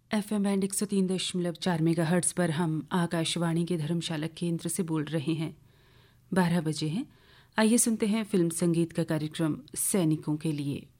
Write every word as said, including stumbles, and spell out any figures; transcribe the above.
F M band एक सौ तीन दशमलव चार मेगा हर्ट्स पर हम आकाशवाणी के धर्मशाला केंद्र से बोल रहे हैं। बारह बजे हैं। आइए सुनते हैं फिल्म संगीत का कार्यक्रम सैनिकों के लिए।